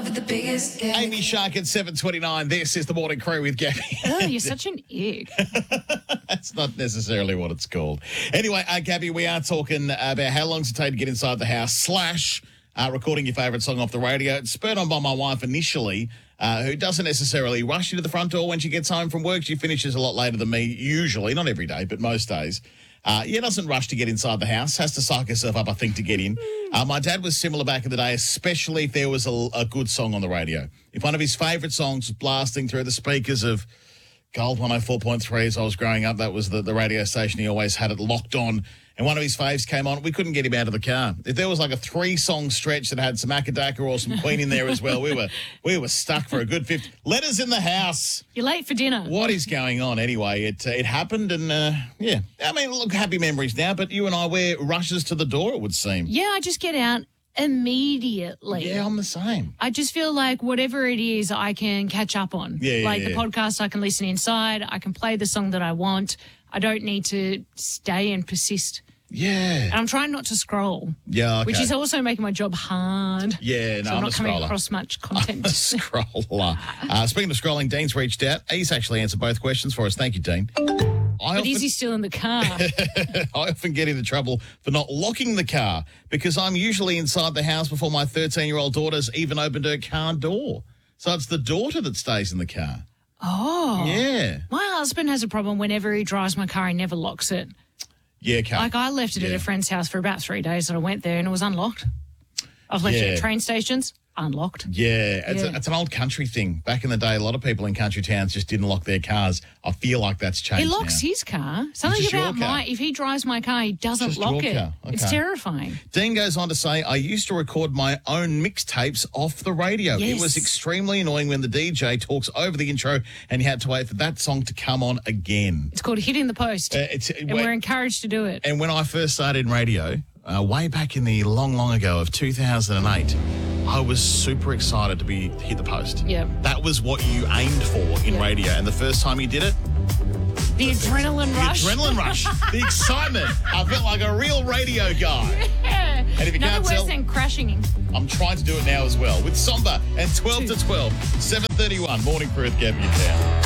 with the biggest dick. Amy Shark at 7:29. This is the Morning Crew with Gabby. Oh, you're such an egg. That's not necessarily what it's called. Anyway, Gabby, we are talking about how long does it take to get inside the house / recording your favourite song off the radio. It's spurred on by my wife initially, who doesn't necessarily rush you to the front door when she gets home from work. She finishes a lot later than me, usually, not every day, but most days. Doesn't rush to get inside the house, has to psych herself up, I think, to get in. My dad was similar back in the day, especially if there was a good song on the radio. If one of his favourite songs was blasting through the speakers of Gold 104.3 as I was growing up, that was the radio station. He always had it locked on. And one of his faves came on, we couldn't get him out of the car. If there was like a 3-song stretch that had some Akadaka or some Queen in there as well, we were stuck for a good 50. Let us in the house. You're late for dinner. What is going on anyway? It happened and, I mean, look, happy memories now, but you and I, we're rushes to the door, it would seem. Yeah, I just get out immediately. Yeah, I'm the same. I just feel like whatever it is, I can catch up on. The podcast, I can listen inside. I can play the song that I want. I don't need to stay and persist. Yeah. And I'm trying not to scroll. Yeah, okay. Which is also making my job hard. Yeah, no, so I'm a not coming scroller. across much content. I'm a scroller. Speaking of scrolling, Dean's reached out. He's actually answered both questions for us. Thank you, Dean. But is he still in the car? I often get into trouble for not locking the car because I'm usually inside the house before my 13-year-old daughter's even opened her car door. So it's the daughter that stays in the car. Oh. Yeah. My husband has a problem whenever he drives my car, he never locks it. Yeah, Kate. Like I left it at a friend's house for about 3 days and I went there and it was unlocked. I've left it at train stations, unlocked. Yeah, it's an old country thing. Back in the day, a lot of people in country towns just didn't lock their cars. I feel like that's changed He locks now. his car. Something just about your car. if he drives my car, he doesn't Just lock your it. car. Okay. It's terrifying. Dean goes on to say, I used to record my own mixtapes off the radio. Yes. It was extremely annoying when the DJ talks over the intro and you had to wait for that song to come on again. It's called Hitting the Post. And we're encouraged to do it. And when I first started in radio, way back in the long, long ago of 2008, I was super excited to hit the post. Yeah. That was what you aimed for in radio. And the first time you did it, The adrenaline rush. the adrenaline rush, the excitement. I felt like a real radio guy. Yeah. And if you Nothing can't worse tell, than crashing. I'm trying to do it now as well with Somber and 12 to 12, 7:31. Morning Crew with Gabby in town.